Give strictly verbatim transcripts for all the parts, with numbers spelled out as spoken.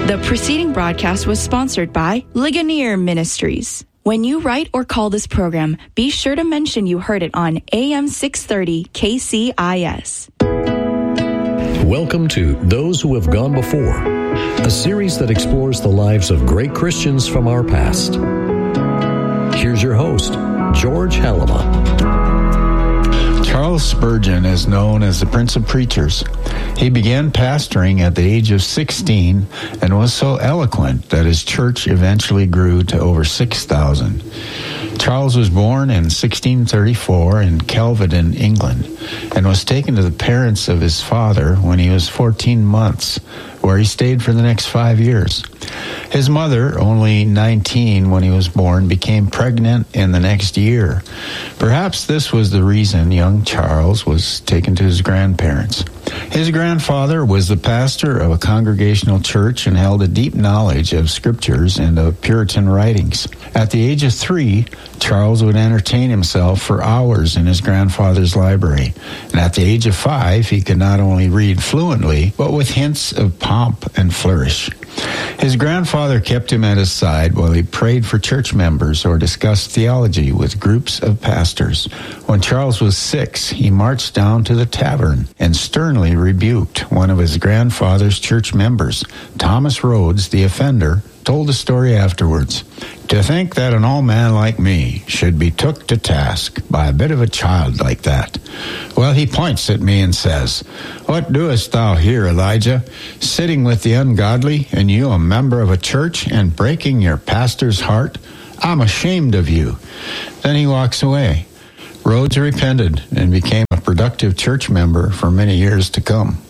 The preceding broadcast was sponsored by Ligonier Ministries. When you write or call this program, be sure to mention you heard it on A M six thirty K C I S. Welcome to Those Who Have Gone Before, a series that explores the lives of great Christians from our past. Here's your host, George Halama. Charles Spurgeon is known as the Prince of Preachers. He began pastoring at the age of sixteen and was so eloquent that his church eventually grew to over six thousand. Charles was born in sixteen thirty-four in Kelvedon, England, and was taken to the parents of his father when he was fourteen months, where he stayed for the next five years. His mother, only nineteen when he was born, became pregnant in the next year. Perhaps this was the reason young Charles was taken to his grandparents. His grandfather was the pastor of a congregational church and held a deep knowledge of scriptures and of Puritan writings. At the age of three, Charles would entertain himself for hours in his grandfather's library. And at the age of five, he could not only read fluently, but with hints of pomp and flourish. His grandfather kept him at his side while he prayed for church members or discussed theology with groups of pastors. When Charles was six, he marched down to the tavern and sternly rebuked one of his grandfather's church members. Thomas Rhodes, the offender, told the story afterwards. To think that an old man like me should be took to task by a bit of a child like that. Well, he points at me and says, "What doest thou here, Elijah, sitting with the ungodly, and you a member of a church, and breaking your pastor's heart? I'm ashamed of you." Then he walks away. Rhodes repented and became a productive church member for many years to come.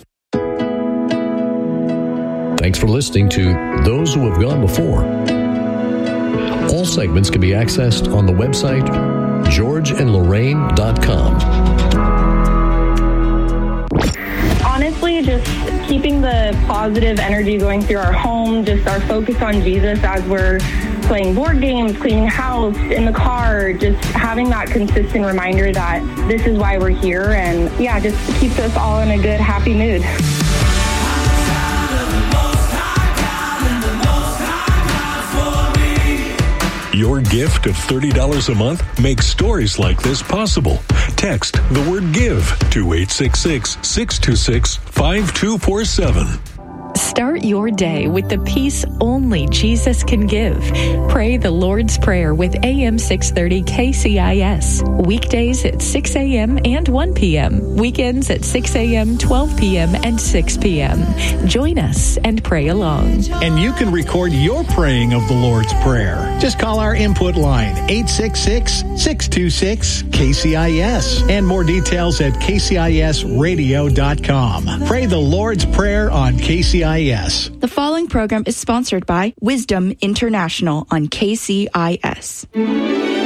Thanks for listening to Those Who Have Gone Before. All segments can be accessed on the website george and lorraine dot com. Honestly, just keeping the positive energy going through our home, just our focus on Jesus as we're playing board games, cleaning house, in the car, just having that consistent reminder that this is why we're here, and yeah, just keeps us all in a good, happy mood. Your gift of thirty dollars a month makes stories like this possible. Text the word GIVE to eight six six, six two six, five two four seven. Start your day with the peace only Jesus can give. Pray the Lord's Prayer with A M six thirty K C I S. Weekdays at six a.m. and one p.m. Weekends at six a.m., twelve p.m., and six p.m. Join us and pray along. And you can record your praying of the Lord's Prayer. Just call our input line, eight six six, six two six, K C I S. And more details at K C I S radio dot com. Pray the Lord's Prayer on K C I S. The following program is sponsored by Wisdom International on K C I S.